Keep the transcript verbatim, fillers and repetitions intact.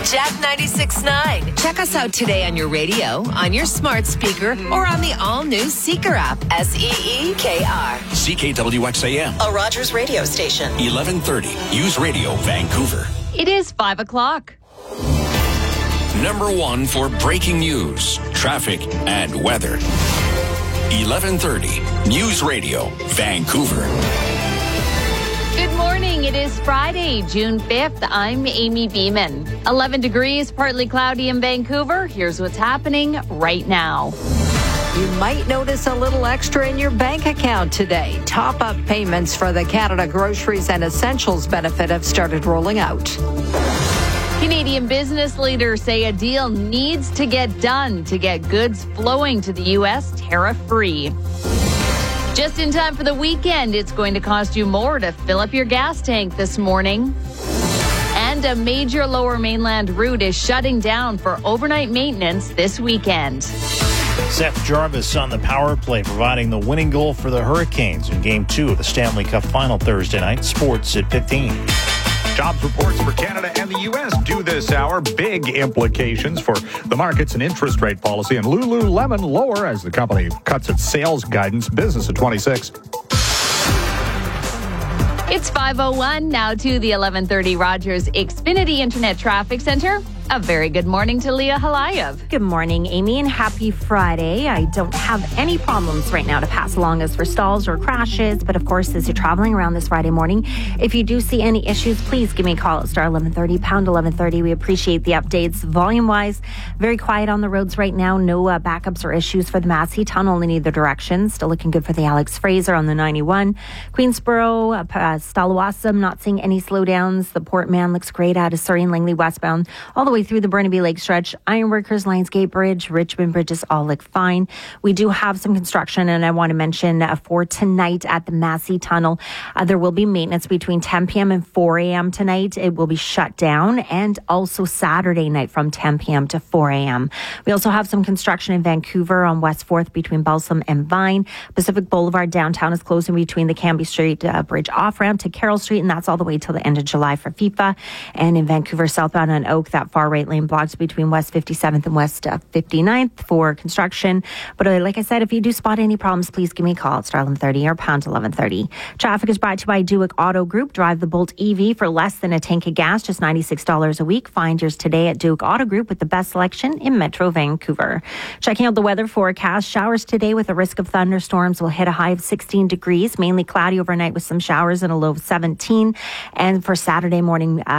Jack ninety-six point nine. Check us out today on your radio, on your smart speaker, or on the all-new Seeker app. S E E K R. C K W X A M. A Rogers radio station. eleven thirty. News Radio, Vancouver. It is five o'clock. Number one for breaking news, traffic, and weather. eleven thirty. News Radio, Vancouver. Good morning. It is Friday, June fifth. I'm Amy Beeman. eleven degrees, partly cloudy in Vancouver. Here's what's happening right now. You might notice a little extra in your bank account today. Top-up payments for the Canada Groceries and Essentials benefit have started rolling out. Canadian business leaders say a deal needs to get done to get goods flowing to the U S tariff-free. Just in time for the weekend, it's going to cost you more to fill up your gas tank this morning. And a major lower mainland route is shutting down for overnight maintenance this weekend. Seth Jarvis on the power play, providing the winning goal for the Hurricanes in Game two of the Stanley Cup Final Thursday night. Sports at fifteen. Jobs reports for Canada and the U S due this hour. Big implications for the markets and interest rate policy. And Lululemon lower as the company cuts its sales guidance. Business at twenty-six. It's five oh one now to the eleven thirty Rogers Xfinity Internet Traffic Center. A very good morning to Leah Halayev. Good morning, Amy, and happy Friday. I don't have any problems right now to pass along as for stalls or crashes, but of course, as you're traveling around this Friday morning, if you do see any issues, please give me a call at star eleven thirty, pound eleven thirty. We appreciate the updates. Volume-wise, very quiet on the roads right now. No uh, backups or issues for the Massey Tunnel in either direction. Still looking good for the Alex Fraser on the ninety-one. Queensboro, uh, uh, Stalawassam, not seeing any slowdowns. The Port Mann looks great out of Surrey and Langley westbound, all the way through the Burnaby Lake stretch. Ironworkers, Lionsgate Bridge, Richmond Bridges all look fine. We do have some construction, and I want to mention uh, for tonight at the Massey Tunnel, uh, there will be maintenance between ten p.m. and four a.m. tonight. It will be shut down, and also Saturday night from ten p.m. to four a.m. We also have some construction in Vancouver on West fourth between Balsam and Vine. Pacific Boulevard downtown is closing between the Cambie Street uh, Bridge off-ramp to Carroll Street, and that's all the way till the end of July for FIFA. And in Vancouver, southbound on Oak, that far right lane blocked between West fifty-seventh and West uh, fifty-ninth for construction. But uh, like I said, if you do spot any problems, please give me a call at star eleven thirty or pound eleven thirty. Traffic is brought to you by Duick Auto Group. Drive the Bolt E V for less than a tank of gas, just ninety-six dollars a week. Find yours today at Duick Auto Group with the best selection in Metro Vancouver. Checking out the weather forecast, showers today with a risk of thunderstorms will hit a high of sixteen degrees, mainly cloudy overnight with some showers and a low of seventeen. And for Saturday morning, uh,